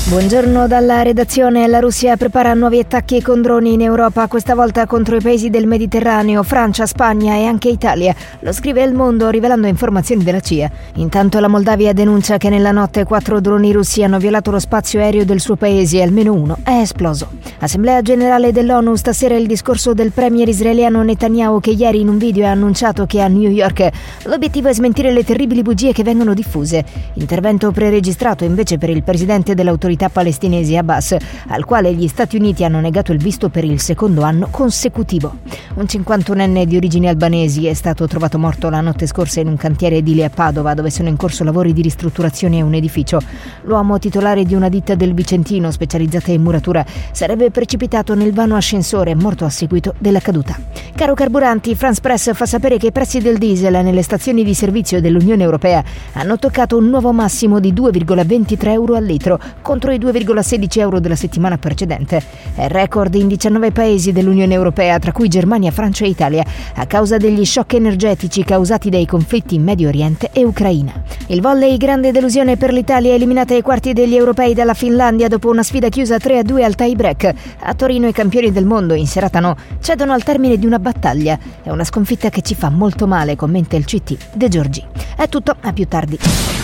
Buongiorno dalla redazione. La Russia prepara nuovi attacchi con droni in Europa, questa volta contro i paesi del Mediterraneo, Francia, Spagna e anche Italia. Lo scrive Il Mondo rivelando informazioni della CIA. Intanto la Moldavia denuncia che nella notte 4 droni russi hanno violato lo spazio aereo del suo paese e almeno uno è esploso. Assemblea generale dell'ONU, stasera il discorso del premier israeliano Netanyahu, che ieri in un video ha annunciato che a New York l'obiettivo è smentire le terribili bugie che vengono diffuse. Intervento preregistrato invece per il presidente dell'autorità palestinesi Abbas, al quale gli Stati Uniti hanno negato il visto per il secondo anno consecutivo. Un 51enne di origini albanesi è stato trovato morto la notte scorsa in un cantiere edile a Padova, dove sono in corso lavori di ristrutturazione a un edificio. L'uomo, titolare di una ditta del Vicentino specializzata in muratura, sarebbe precipitato nel vano ascensore, morto a seguito della caduta. Caro carburanti, France Press fa sapere che i prezzi del diesel nelle stazioni di servizio dell'Unione Europea hanno toccato un nuovo massimo di 2,23 euro al litro, contro i 2,16 euro della settimana precedente. È record in 19 paesi dell'Unione Europea, tra cui Germania, Francia e Italia, a causa degli shock energetici causati dai conflitti in Medio Oriente e Ucraina. Il volley, grande delusione per l'Italia, eliminata ai quarti degli europei dalla Finlandia dopo una sfida chiusa 3-2 al tie break. A Torino i campioni del mondo in serata no cedono al termine di una battaglia. È una sconfitta che ci fa molto male, commenta il CT De Giorgi. È tutto, a più tardi.